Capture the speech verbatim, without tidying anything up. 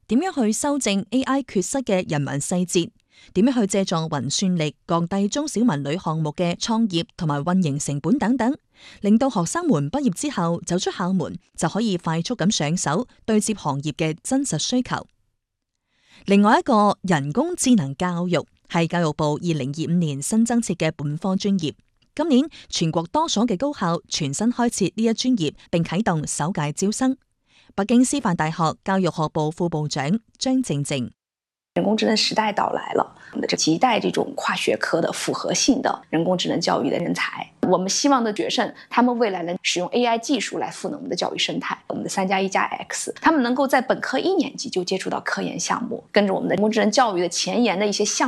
點樣去修正 A I 缺失嘅人文細節，點樣去借助雲算力降低中小文旅項目嘅創業同埋運營成本等等，令到學生們畢業之後走出校門就可以快速咁上手對接行業嘅真實需求。另外一個人工智能教育係教育部二零二五年新增設嘅本科專業，今年全國多所嘅高校全新開設呢一專業，並啟動首屆招生。北京師範大學教育學部副部長張靜靜： 人工智能時代到來了，我們期待這種跨學科的複合性的人工智能教育的人才。我們希望的學生，他們未來能使用 A I 技術來賦能我們的教育生態。我們的三加一加 X， 他們能夠在本科一年級就接觸到科研項目，跟着我們的人工智能教育的前沿的一些項目。